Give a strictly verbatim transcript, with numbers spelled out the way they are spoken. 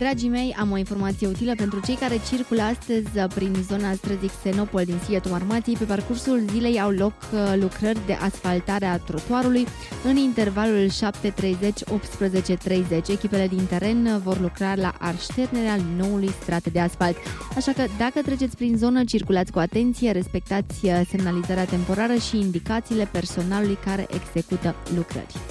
Dragii mei, am o informație utilă pentru cei care circulă astăzi prin zona străzii Xenopol din Sighetul Marmației. Pe parcursul zilei au loc lucrări de asfaltare a trotuarului în intervalul șapte treizeci - optsprezece treizeci. Echipele din teren vor lucra la arșternerea noului strate de asfalt. Așa că dacă treceți prin zonă, circulați cu atenție, respectați semnalizarea temporară și indicațiile personalului care execută lucrări.